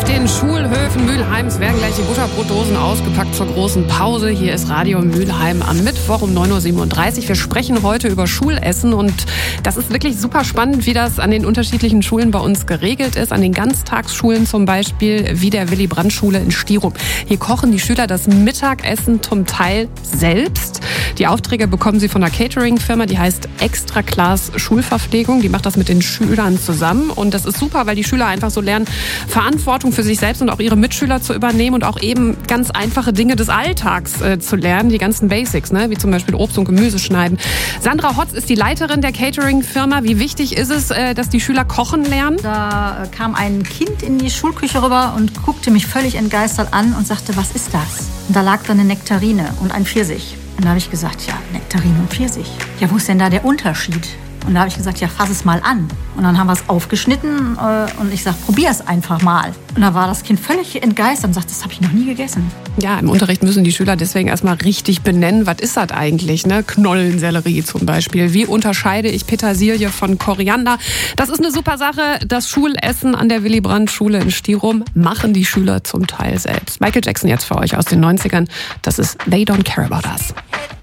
Auf den Schulhöfen Mülheims werden gleich die Butterbrotdosen ausgepackt zur großen Pause. Hier ist Radio Mülheim am Mittwoch um 9.37 Uhr. Wir sprechen heute über Schulessen und das ist wirklich super spannend, wie das an den unterschiedlichen Schulen bei uns geregelt ist. An den Ganztagsschulen zum Beispiel, wie der Willy-Brandt-Schule in Stirum. Hier kochen die Schüler das Mittagessen zum Teil selbst. Die Aufträge bekommen sie von einer Catering-Firma, die heißt Extra Class Schulverpflegung. Die macht das mit den Schülern zusammen und das ist super, weil die Schüler einfach so lernen, Verantwortung für sich selbst und auch ihre Mitschüler zu übernehmen und auch eben ganz einfache Dinge des Alltags zu lernen, die ganzen Basics, wie zum Beispiel Obst und Gemüse schneiden. Sandra Hotz ist die Leiterin der Catering-Firma. Wie wichtig ist es, dass die Schüler kochen lernen? Da kam ein Kind in die Schulküche rüber und guckte mich völlig entgeistert an und sagte, was ist das? Und da lag da eine Nektarine und ein Pfirsich. Und da habe ich gesagt, ja, Nektarine und Pfirsich. Ja, wo ist denn da der Unterschied? Und da habe ich gesagt, ja, fass es mal an. Und dann haben wir es aufgeschnitten und ich sage, probier es einfach mal. Und da war das Kind völlig entgeistert und sagt, das habe ich noch nie gegessen. Ja, im Unterricht müssen die Schüler deswegen erstmal richtig benennen, was ist das eigentlich, Knollensellerie zum Beispiel. Wie unterscheide ich Petersilie von Koriander? Das ist eine super Sache. Das Schulessen an der Willy-Brandt-Schule in Stirum machen die Schüler zum Teil selbst. Michael Jackson jetzt für euch aus den 90ern. Das ist They Don't Care About Us.